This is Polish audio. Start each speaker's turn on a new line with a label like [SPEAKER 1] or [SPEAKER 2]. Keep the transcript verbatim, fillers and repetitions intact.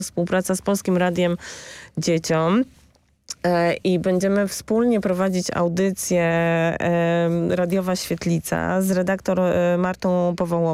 [SPEAKER 1] Współpraca z Polskim Radiem Dzieciom. I będziemy wspólnie prowadzić audycję Radiowa Świetlica z redaktor Martą Powołową.